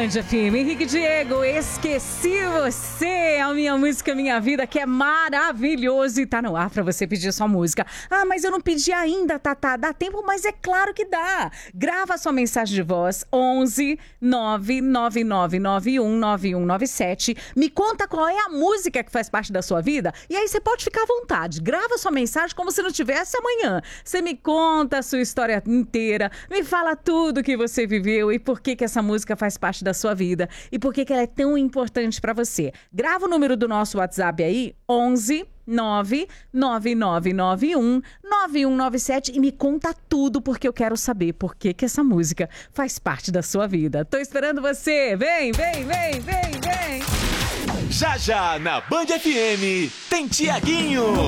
Band FM, Henrique Diego, Esqueci Você, a minha música, minha vida, que é maravilhoso e tá no ar pra você pedir sua música. Ah, mas eu não pedi ainda, Tatá, dá tempo? Mas é claro que dá. Grava sua mensagem de voz, 11 99991 9197. Me conta qual é a música que faz parte da sua vida e aí você pode ficar à vontade. Grava sua mensagem como se não tivesse amanhã. Você me conta a sua história inteira, me fala tudo que você viveu e por que essa música faz parte da sua vida e por que ela é tão importante pra você. Grava o número do nosso WhatsApp aí, 11 99991 9197 e me conta tudo porque eu quero saber por que essa música faz parte da sua vida. Tô esperando você. Vem, vem, vem, vem, vem. Já já na Band FM tem Tiaguinho.